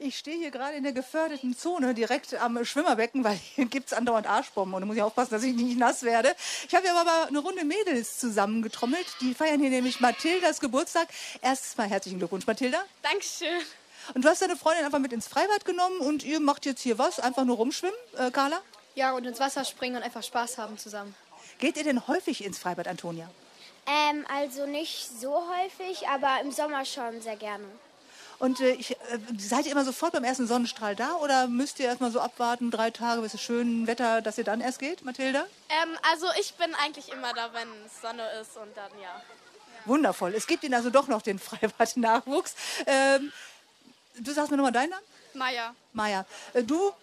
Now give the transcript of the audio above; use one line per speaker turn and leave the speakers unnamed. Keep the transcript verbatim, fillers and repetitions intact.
Ich stehe hier gerade in der geförderten Zone direkt am Schwimmerbecken, weil hier gibt es andauernd Arschbomben und da muss ich aufpassen, dass ich nicht nass werde. Ich habe hier aber eine Runde Mädels zusammengetrommelt. Die feiern hier nämlich Mathildas Geburtstag. Erstens mal herzlichen Glückwunsch, Mathilda.
Dankeschön.
Und du hast deine Freundin einfach mit ins Freibad genommen und ihr macht jetzt hier was? Einfach nur rumschwimmen, äh, Carla?
Ja, und ins Wasser springen und einfach Spaß haben zusammen.
Geht ihr denn häufig ins Freibad, Antonia?
Ähm, also nicht so häufig, aber im Sommer schon sehr gerne.
Und äh, ich, äh, seid ihr immer sofort beim ersten Sonnenstrahl da oder müsst ihr erstmal so abwarten, drei Tage, bis es schön Wetter, dass ihr dann erst geht, Mathilda?
Ähm, also ich bin eigentlich immer da, wenn es Sonne ist und dann ja.
Wundervoll. Es gibt Ihnen also doch noch den Freibad-Nachwuchs. Ähm, du sagst mir nochmal deinen Namen?
Maja.
Maja. Äh, du